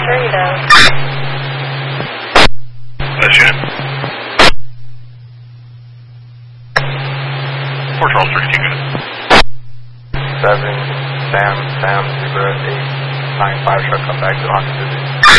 sure he does. That's unit. Port Charles 32 unit. 7, Sam, 0895, shall come back to Honda City.